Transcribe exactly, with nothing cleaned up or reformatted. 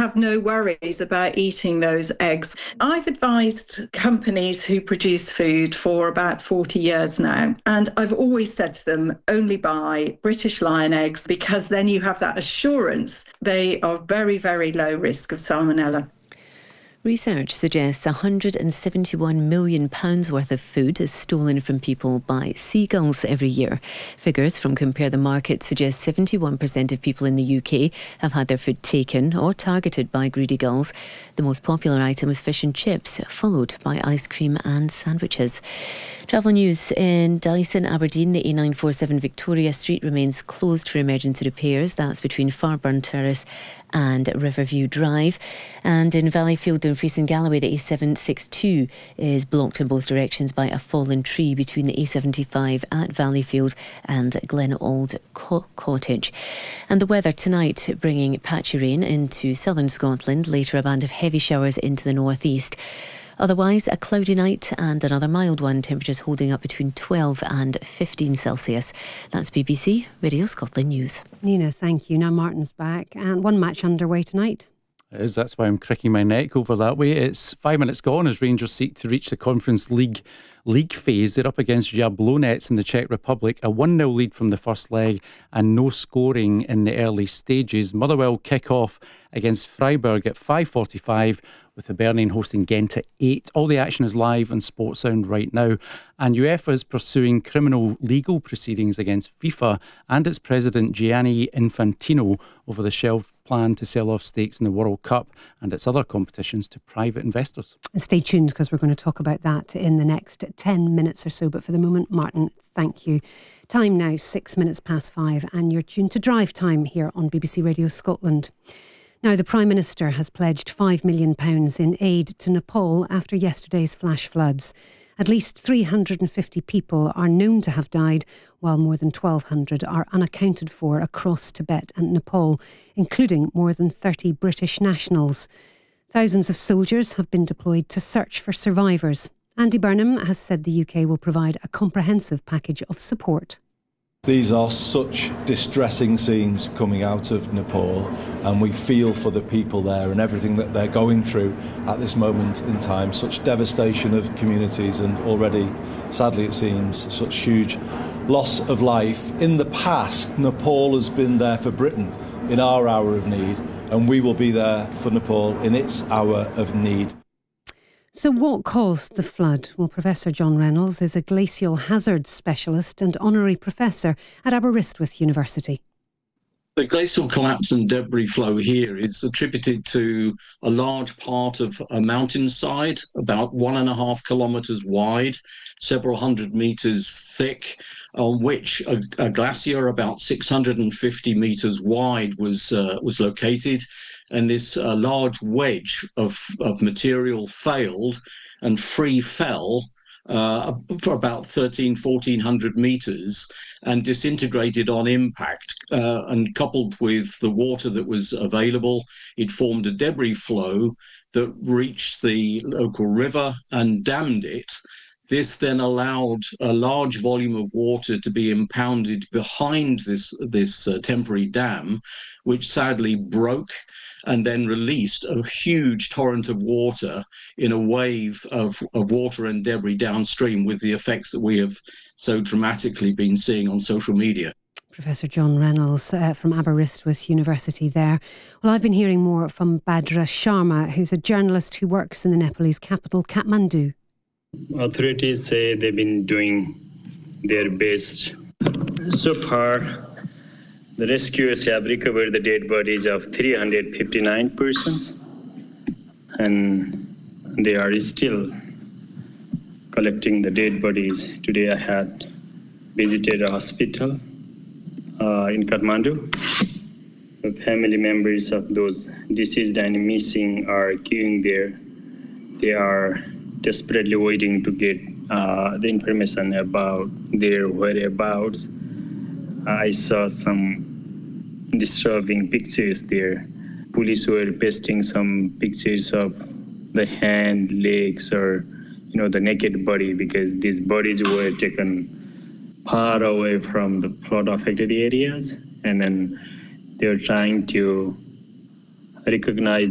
have no worries about eating those eggs. I've advised companies who produce food for about forty years now, and I've always said to them, only buy British Lion eggs, because then you have that assurance they are very, very low risk of salmonella. Research suggests one hundred seventy-one million pounds worth of food is stolen from people by seagulls every year. Figures from Compare the Market suggest seventy-one percent of people in the U K have had their food taken or targeted by greedy gulls. The most popular item was fish and chips, followed by ice cream and sandwiches. Travel news in Dyson, Aberdeen. The A nine forty-seven Victoria Street remains closed for emergency repairs. That's between Farburn Terrace and Riverview Drive. And in Valleyfield, Dumfries and Galloway, the A seven sixty-two is blocked in both directions by a fallen tree between the A seventy-five at Valleyfield and Glenold Co- Cottage. And the weather tonight, bringing patchy rain into southern Scotland, later a band of heavy showers into the northeast. Otherwise, a cloudy night and another mild one, temperatures holding up between twelve and fifteen Celsius. That's B B C Radio Scotland News. Nina, thank you. Now Martin's back, and one match underway tonight. It is, that's why I'm cricking my neck over that way. It's five minutes gone as Rangers seek to reach the Conference League league phase. They're up against Jablonec in the Czech Republic. A one nil lead from the first leg and no scoring in the early stages. Motherwell kick off against Freiburg at five forty-five, with the Hibernian hosting Ghent at eight. All the action is live on Sportsound right now. And UEFA is pursuing criminal legal proceedings against FIFA and its president Gianni Infantino over the shelf plan to sell off stakes in the World Cup and its other competitions to private investors. And stay tuned, because we're going to talk about that in the next ten minutes or so. But for the moment, Martin, thank you. Time now, six minutes past five, and you're tuned to Drive Time here on B B C Radio Scotland. Now, the Prime Minister has pledged five million pounds in aid to Nepal after yesterday's flash floods. At least three hundred fifty people are known to have died, while more than twelve hundred are unaccounted for across Tibet and Nepal, including more than thirty British nationals. Thousands of soldiers have been deployed to search for survivors. Andy Burnham has said the U K will provide a comprehensive package of support. These are such distressing scenes coming out of Nepal, and we feel for the people there and everything that they're going through at this moment in time. Such devastation of communities, and already, sadly it seems, such huge loss of life. In the past, Nepal has been there for Britain in our hour of need, and we will be there for Nepal in its hour of need. So what caused the flood? Well, Professor John Reynolds is a glacial hazards specialist and honorary professor at Aberystwyth University. The glacial collapse and debris flow here is attributed to a large part of a mountainside, about one and a half kilometres wide, several hundred metres thick, on which a, a glacier about six hundred fifty metres wide was uh, was located. And this uh, large wedge of, of material failed and free fell uh, for about thirteen, fourteen hundred metres and disintegrated on impact. Uh, and coupled with the water that was available, it formed a debris flow that reached the local river and dammed it. This then allowed a large volume of water to be impounded behind this, this uh, temporary dam, which sadly broke and then released a huge torrent of water in a wave of, of water and debris downstream, with the effects that we have so dramatically been seeing on social media. Professor John Reynolds uh, from Aberystwyth University there. Well, I've been hearing more from Badra Sharma, who's a journalist who works in the Nepalese capital, Kathmandu. Authorities say they've been doing their best. So far, the rescuers have recovered the dead bodies of three hundred fifty-nine persons, and they are still collecting the dead bodies. Today I had visited a hospital uh, in Kathmandu. The family members of those deceased and missing are queuing there. They are desperately waiting to get uh, the information about their whereabouts. I saw some disturbing pictures there. Police were pasting some pictures of the hand, legs, or you know the naked body, because these bodies were taken far away from the flood affected areas, and then they were trying to recognize